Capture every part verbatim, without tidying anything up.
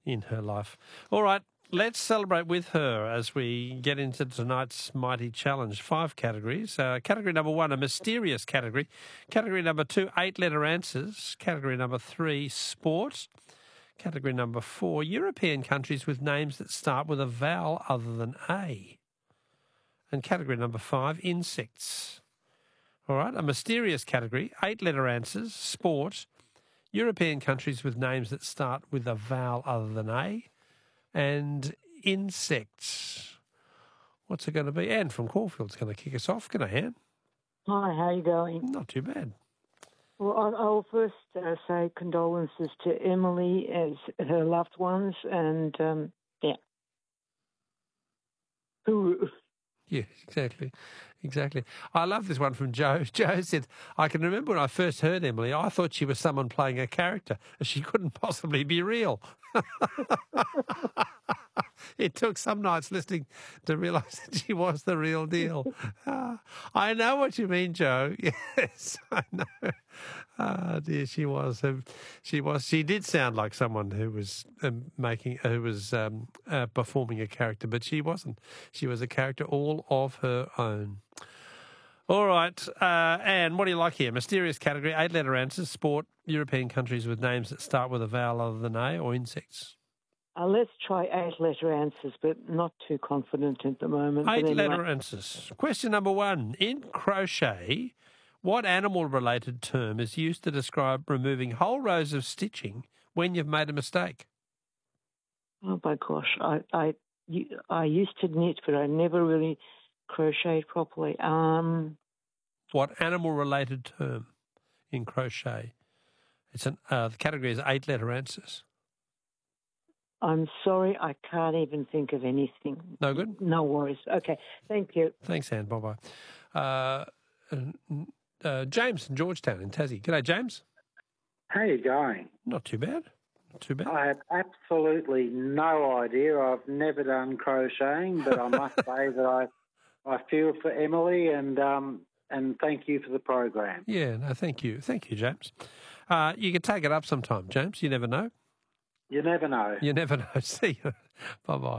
in her life. All right, let's celebrate with her as we get into tonight's Mighty Challenge. Five categories. Uh, category number one, a mysterious category. Category number two, eight-letter answers. Category number three, sport. Category number four, European countries with names that start with a vowel other than A. And category number five, insects. All right, a mysterious category, eight-letter answers, sport, European countries with names that start with a vowel other than A, and insects. What's it going to be? Anne from Caulfield's going to kick us off. G'day, Anne. Hi, how are you going? Not too bad. Well, I- I'll first uh, say condolences to Emily as her loved ones, and um, yeah. Who? Yeah, exactly. Exactly. I love this one from Joe. Joe said, I can remember when I first heard Emily, I thought she was someone playing a character. She couldn't possibly be real. It took some nights listening to realise that she was the real deal. Uh, I know what you mean, Joe. Yes, I know. Oh dear, she was. Um, she was. She did sound like someone who was um, making, who was um, uh, performing a character, but she wasn't. She was a character all of her own. All right, uh, Anne, what do you like here? Mysterious category, eight-letter answers, sport, European countries with names that start with a vowel other than A, or insects? Uh, let's try eight-letter answers, but not too confident at the moment. Eight-letter anyway. answers. Question number one. In crochet, what animal-related term is used to describe removing whole rows of stitching when you've made a mistake? Oh, my gosh. I, I, you- I used to knit, but I never really crocheted properly. Um, What animal-related term in crochet? It's an, uh, the category is eight-letter answers. I'm sorry, I can't even think of anything. No good? No worries. Okay, thank you. Thanks, Anne. Bye-bye. Uh, uh, James from Georgetown in Tassie. G'day, James. How you going? Not too bad. Not too bad. I have absolutely no idea. I've never done crocheting, but I must say that I I feel for Emily and um and thank you for the program. Yeah, no, thank you. Thank you, James. Uh, you can take it up sometime, James. You never know. You never know. You never know. See you. Bye-bye.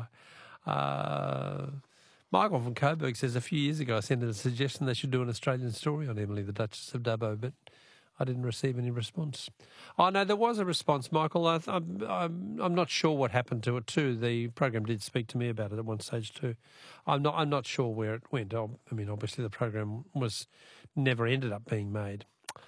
Uh, Michael from Coburg says, a few years ago I sent in a suggestion they should do an Australian story on Emily, the Duchess of Dubbo, but I didn't receive any response. Oh, no, there was a response, Michael. I, I'm, I'm, I'm not sure what happened to it too. The program did speak to me about it at one stage too. I'm not, I'm not sure where it went. I mean, obviously the program was never ended up being made.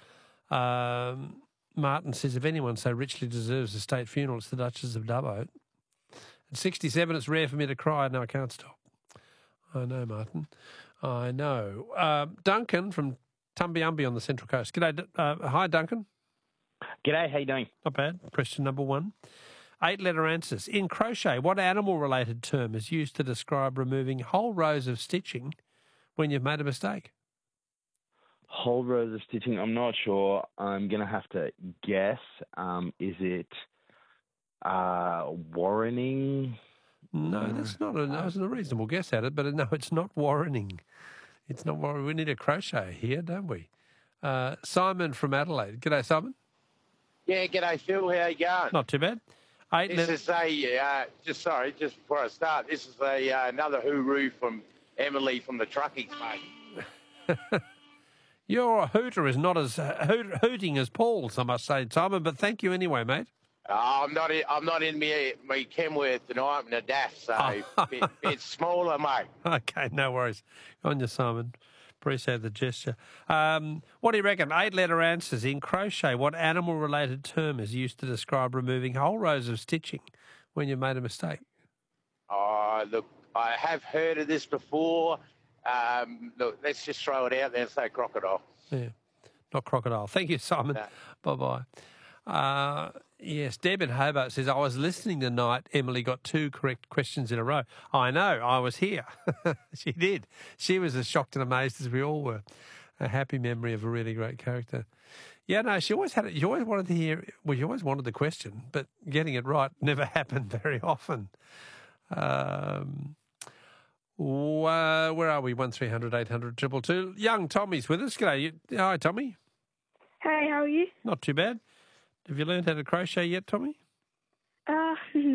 Um... Martin says, if anyone so richly deserves a state funeral, it's the Duchess of Dubbo. At sixty-seven, it's rare for me to cry. No, I can't stop. I know, Martin. I know. Uh, Duncan from Tumbiumbi on the Central Coast. G'day. Uh, hi, Duncan. G'day, how you doing? Not bad. Question number one. Eight-letter answers. In crochet, what animal-related term is used to describe removing whole rows of stitching when you've made a mistake? Whole rows of stitching, I'm not sure. I'm going to have to guess. Um, is it uh, warrening? No, that's not a, that's a reasonable guess at it, but no, it's not warrening. It's not warrening. We need a crochet here, don't we? Uh, Simon from Adelaide. G'day, Simon. Yeah, g'day, Phil. How you going? Not too bad. Eight This le- is a, uh, just sorry, just before I start, this is a uh, another hooroo from Emily from the truckies, mate. Your hooter is not as uh, hoot- hooting as Paul's, I must say, Simon, but thank you anyway, mate. Uh, I'm not in, I'm not in me, me Kenworth tonight in a daff, so Oh. bit, bit smaller, mate. Okay, no worries. On you, Simon. Appreciate the gesture. Um, what do you reckon? Eight-letter answers. In crochet, what animal-related term is used to describe removing whole rows of stitching when you've made a mistake? Oh, look, I have heard of this before. Um, look, let's just throw it out there and say crocodile. Yeah, not crocodile. Thank you, Simon. No. Bye-bye. Uh, yes, Deb in Hobart says, I was listening tonight. Emily got two correct questions in a row. I know, I was here. She did. She was as shocked and amazed as we all were. A happy memory of a really great character. Yeah, no, she always had it. You always wanted to hear, well, you always wanted the question, but getting it right never happened very often. Um... Uh, where are we? One three hundred eight hundred two two two. Young Tommy's with us. G'day. You, hi, Tommy. Hey, how are you? Not too bad. Have you learned how to crochet yet, Tommy? Uh,